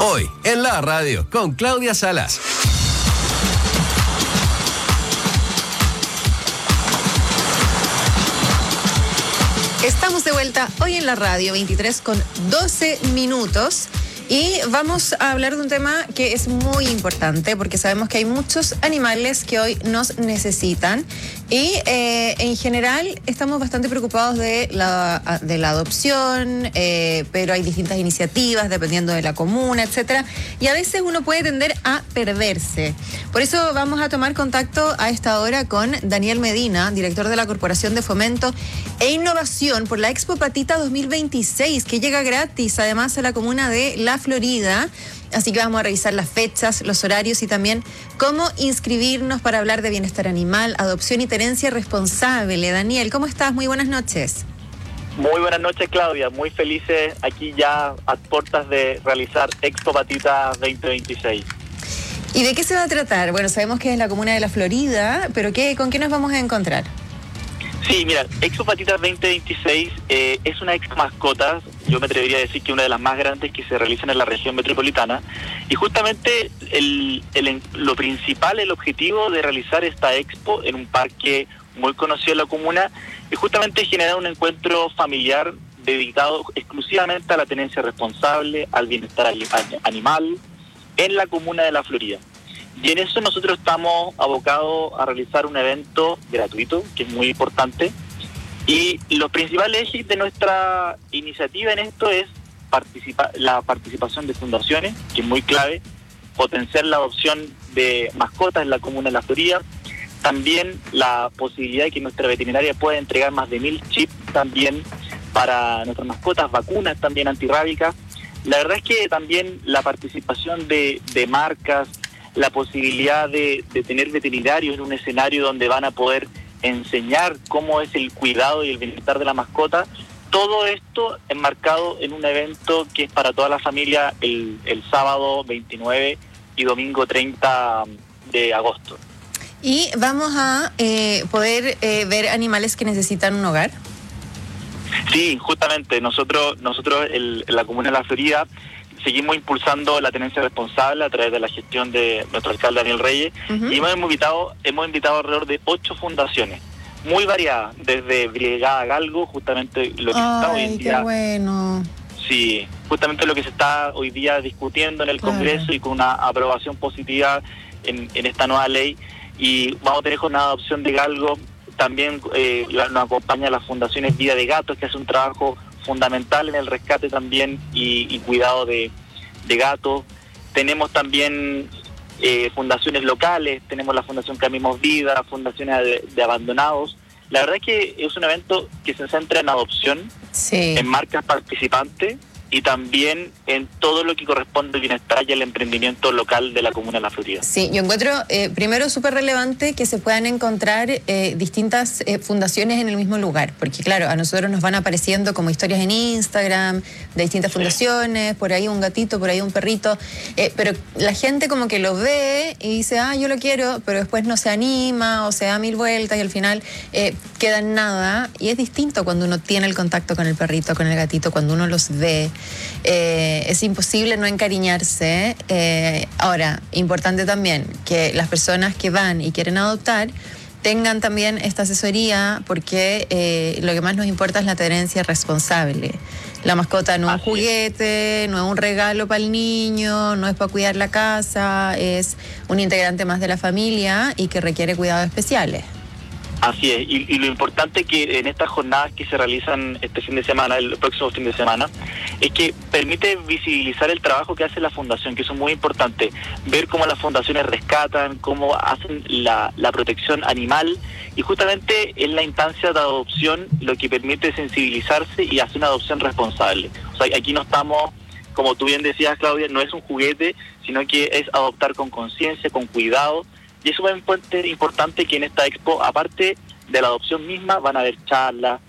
Hoy, en la radio, con Claudia Salas. Estamos de vuelta hoy en la radio, 23:12. Y vamos a hablar de un tema que es muy importante porque sabemos que hay muchos animales que hoy nos necesitan y en general estamos bastante preocupados de la adopción, pero hay distintas iniciativas dependiendo de la comuna, etcétera, y a veces uno puede tender a perderse. Por eso vamos a tomar contacto a esta hora con Daniel Medina, director de la Corporación de Fomento e Innovación por la Expo Patita 2026, que llega gratis además a la comuna de La Florida. Así que vamos a revisar las fechas, los horarios y también cómo inscribirnos para hablar de bienestar animal, adopción y tenencia responsable. Daniel, ¿cómo estás? Muy buenas noches. Muy buenas noches, Claudia. Muy felices aquí ya a puertas de realizar Expo Patita 2026. ¿Y de qué se va a tratar? Bueno, sabemos que es la comuna de La Florida, pero ¿con qué nos vamos a encontrar? Sí, mira, Expo Patita 2026 es una expo mascotas, yo me atrevería a decir que una de las más grandes que se realizan en la región metropolitana, y justamente lo principal, el objetivo de realizar esta expo en un parque muy conocido en la comuna, es justamente generar un encuentro familiar dedicado exclusivamente a la tenencia responsable, al bienestar animal en la comuna de La Florida. Y en eso nosotros estamos abocados a realizar un evento gratuito, que es muy importante. Y los principales ejes de nuestra iniciativa en esto es la participación de fundaciones, que es muy clave, potenciar la adopción de mascotas en la comuna de La Florida, también la posibilidad de que nuestra veterinaria pueda entregar más de 1000 chips también para nuestras mascotas, vacunas también antirrábicas. La verdad es que también la participación de marcas, la posibilidad de tener veterinarios en un escenario donde van a poder enseñar cómo es el cuidado y el bienestar de la mascota, todo esto enmarcado en un evento que es para toda la familia el sábado 29 y domingo 30 de agosto. ¿Y vamos a poder ver animales que necesitan un hogar? Sí, justamente nosotros en la comuna de La Florida seguimos impulsando la tenencia responsable a través de la gestión de nuestro alcalde Daniel Reyes. Uh-huh. Y hemos invitado alrededor de 8 fundaciones, muy variadas, desde Brigada Galgo, justamente lo que se está hoy en día. ¡Qué bueno! Sí, justamente lo que se está hoy día discutiendo en el Congreso y con una aprobación positiva en esta nueva ley. Y vamos a tener jornada de adopción de Galgo. También nos acompaña las fundaciones Vida de Gatos, que hace un trabajo fundamental en el rescate también y cuidado de gatos. Tenemos también fundaciones locales, tenemos la Fundación Camimos Vida, fundaciones de abandonados. La verdad es que es un evento que se centra en adopción, sí, en marcas participantes y también en todo lo que corresponde al bienestar y al emprendimiento local de la comuna de La Florida. Sí, yo encuentro primero súper relevante que se puedan encontrar distintas fundaciones en el mismo lugar, porque claro, a nosotros nos van apareciendo como historias en Instagram de distintas fundaciones, por ahí un gatito, por ahí un perrito, pero la gente como que lo ve y dice, yo lo quiero, pero después no se anima o se da 1000 vueltas y al final queda en nada, y es distinto cuando uno tiene el contacto con el perrito, con el gatito, cuando uno los ve. Es imposible no encariñarse. Ahora, importante también que las personas que van y quieren adoptar tengan también esta asesoría, porque lo que más nos importa es la tenencia responsable. La mascota no es un juguete, no es un regalo para el niño, no es para cuidar la casa, es un integrante más de la familia y que requiere cuidados especiales. Así es, y lo importante que en estas jornadas que se realizan este fin de semana, el próximo fin de semana, es que permite visibilizar el trabajo que hace la fundación, que eso es muy importante, ver cómo las fundaciones rescatan, cómo hacen la protección animal, y justamente es la instancia de adopción lo que permite sensibilizarse y hacer una adopción responsable. O sea, aquí no estamos, como tú bien decías, Claudia, no es un juguete, sino que es adoptar con conciencia, con cuidado. Y es súper importante que en esta expo, aparte de la adopción misma, van a haber charlas,